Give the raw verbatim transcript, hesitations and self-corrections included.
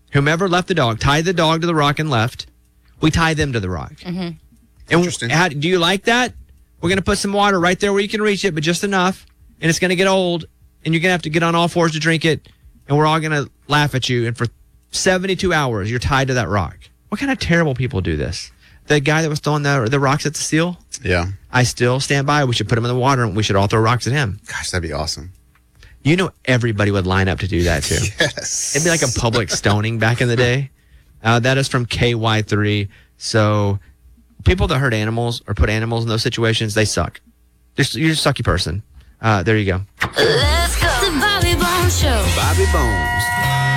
Whomever left the dog, tie the dog to the rock and left. We tie them to the rock. Mm-hmm. And how, do you like that? We're going to put some water right there where you can reach it, but just enough. And it's going to get old, and you're going to have to get on all fours to drink it, and we're all going to laugh at you. And for seventy-two hours, you're tied to that rock. What kind of terrible people do this? The guy that was throwing the, the rocks at the seal? Yeah. I still stand by. We should put him in the water, and we should all throw rocks at him. Gosh, that'd be awesome. You know, everybody would line up to do that, too. Yes. It'd be like a public stoning back in the day. Uh, that is from K Y three. So people that hurt animals or put animals in those situations, they suck. Just, you're a sucky person. Uh, there you go. Let's go. The Bobby Bones Show. Bobby Bones.